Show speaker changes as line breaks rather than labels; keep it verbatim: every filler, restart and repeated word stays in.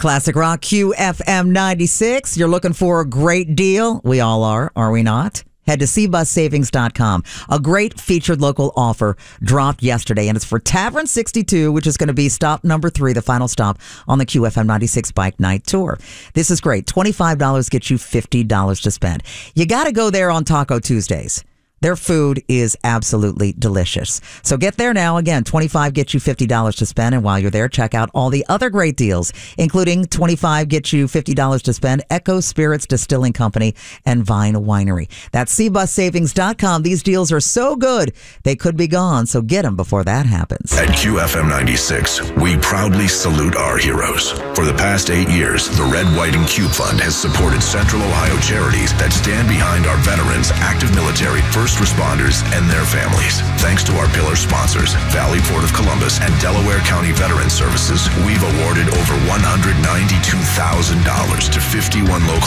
Classic Rock Q F M ninety-six. You're looking for a great deal. We all are, are we not? Head to c bus savings dot com. A great featured local offer dropped yesterday, and it's for Tavern sixty-two, which is going to be stop number three, the final stop on the Q F M ninety-six Bike Night Tour. This is great. twenty-five dollars gets you fifty dollars to spend. You got to go there on Taco Tuesdays. Their food is absolutely delicious. So get there now. Again, twenty-five dollars gets you fifty dollars to spend. And while you're there, check out all the other great deals, including twenty-five dollars gets you fifty dollars to spend, Echo Spirits Distilling Company and Vine Winery. That's c bus savings dot com. These deals are so good, they could be gone. So get them before that happens.
At Q F M ninety-six, we proudly salute our heroes. For the past eight years, the Red, White, and Cube Fund has supported Central Ohio charities that stand behind our veterans, active military, first responders, and their families. Thanks to our pillar sponsors, Valley Port of Columbus and Delaware County Veteran Services, we've awarded over one hundred ninety-two thousand dollars to fifty-one local